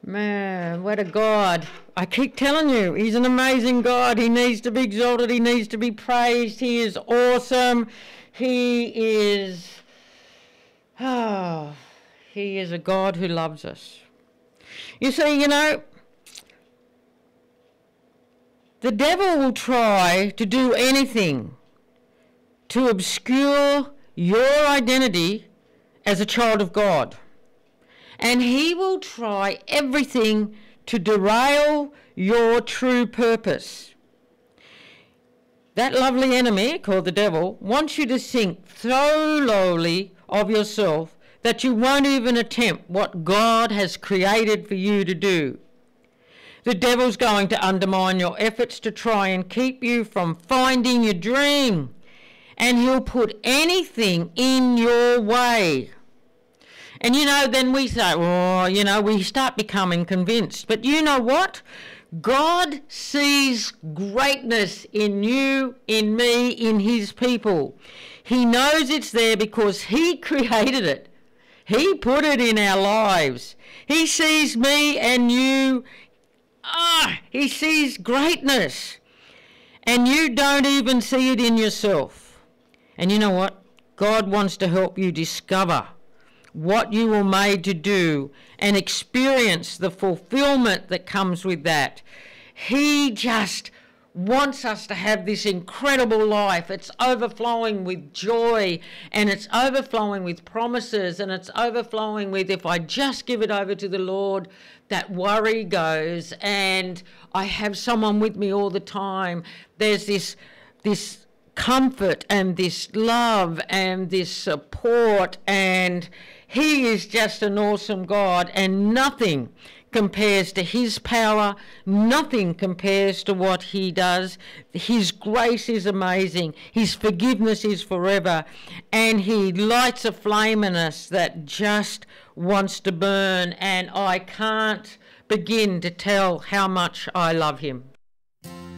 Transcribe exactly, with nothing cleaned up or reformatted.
Man, what a God. I keep telling you, he's an amazing God. He needs to be exalted. He needs to be praised. He is awesome. He is, oh, he is a God who loves us. You see, you know, the devil will try to do anything to obscure your identity as a child of God. And he will try everything to derail your true purpose. That lovely enemy, called the devil, wants you to think so lowly of yourself that you won't even attempt what God has created for you to do. The devil's going to undermine your efforts to try and keep you from finding your dream. And he'll put anything in your way. And, you know, then we say, oh, you know, we start becoming convinced. But you know what? God sees greatness in you, in me, in his people. He knows it's there because he created it. He put it in our lives. He sees me and you. Ah, he sees greatness. And you don't even see it in yourself. And you know what? God wants to help you discover what you were made to do and experience the fulfillment that comes with that. He just wants us to have this incredible life. It's overflowing with joy, and it's overflowing with promises, and it's overflowing with, if I just give it over to the Lord, that worry goes, and I have someone with me all the time. There's this this comfort and this love and this support, and he is just an awesome God, and nothing compares to his power. Nothing compares to what he does. His grace is amazing. His forgiveness is forever. And he lights a flame in us that just wants to burn. And I can't begin to tell how much I love him.